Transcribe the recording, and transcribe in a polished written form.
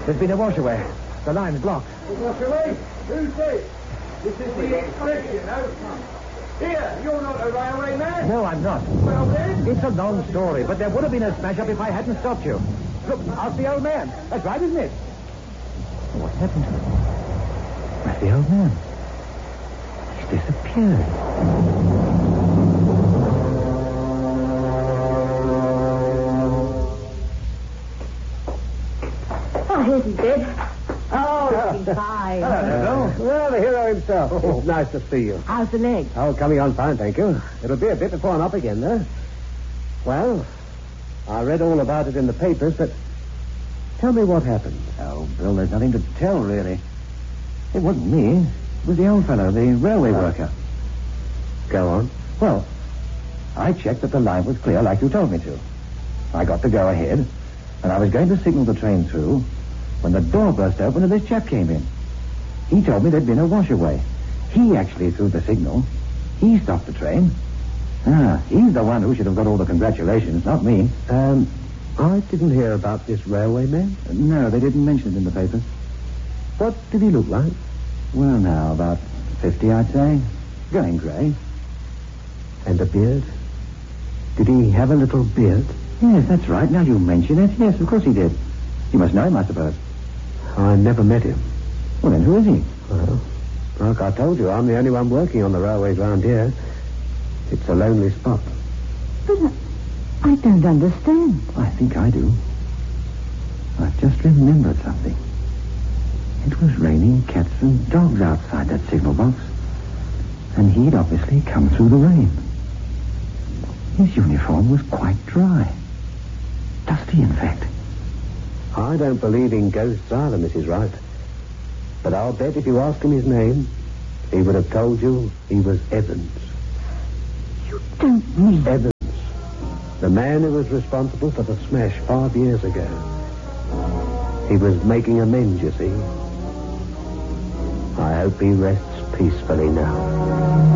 There's been a washaway. The line's blocked. Washaway? Who's this? This is the express, you know. Here, you're not a railway man. No, I'm not. Well, then. It's a long story, but there would have been a smash-up if I hadn't stopped you. Look, ask the old man. That's right, isn't it? What happened to him? Where's the old man? He's disappeared. Oh, here's his bed. Oh, looking fine. Hello. Well, the hero himself. It's nice to see you. How's the leg? Oh, coming on fine, thank you. It'll be a bit before I'm up again, though. Well, I read all about it in the papers, but tell me what happened. Oh, Bill, there's nothing to tell, really. It wasn't me. It was the old fellow, the railway worker. Go on. Well, I checked that the line was clear like you told me to. I got the go-ahead, and I was going to signal the train through when the door burst open and this chap came in. He told me there'd been a washaway. He actually threw the signal. He stopped the train. He's the one who should have got all the congratulations, not me. I didn't hear about this railway man. No, they didn't mention it in the papers. What did he look like? Well, now, about 50, I'd say. Going grey. And a beard? Did he have a little beard? Yes, that's right. Now you mention it. Yes, of course he did. You must know him, I suppose. I never met him. Well, then who is he? Well, like I told you, I'm the only one working on the railways round here. It's a lonely spot. But I don't understand. I think I do. I've just remembered something. It was raining cats and dogs outside that signal box. And he'd obviously come through the rain. His uniform was quite dry. Dusty, in fact. I don't believe in ghosts either, Mrs. Wright. But I'll bet if you asked him his name, he would have told you he was Evans. You don't mean... Evans. The man who was responsible for the smash 5 years ago. He was making amends, you see. I hope he rests peacefully now.